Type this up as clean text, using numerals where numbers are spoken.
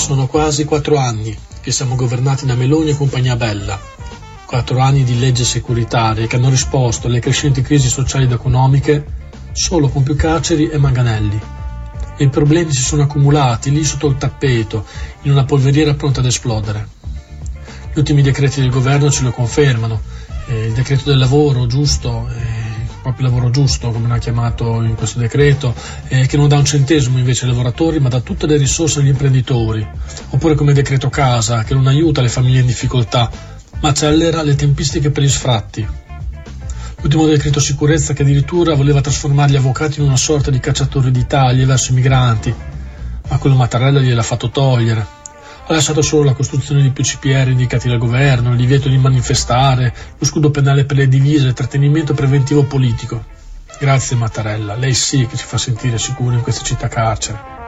Sono quasi 4 anni che siamo governati da Meloni e compagnia bella. 4 anni di leggi securitarie che hanno risposto alle crescenti crisi sociali ed economiche solo con più carceri e manganelli. E i problemi si sono accumulati lì sotto il tappeto, in una polveriera pronta ad esplodere. Gli ultimi decreti del governo ce lo confermano. Il decreto del lavoro giusto, proprio lavoro giusto come l'ha chiamato in questo decreto, che non dà un centesimo invece ai lavoratori ma dà tutte le risorse agli imprenditori, oppure come il decreto casa che non aiuta le famiglie in difficoltà ma accelera le tempistiche per gli sfratti. L'ultimo decreto sicurezza che addirittura voleva trasformare gli avvocati in una sorta di cacciatori di taglie verso i migranti, ma quello Mattarella gliel'ha fatto togliere. Ha lasciato solo la costruzione di più CPR indicati dal governo, il divieto di manifestare, lo scudo penale per le divise, il trattenimento preventivo politico. Grazie Mattarella, lei sì che ci fa sentire sicuri in questa città carcere.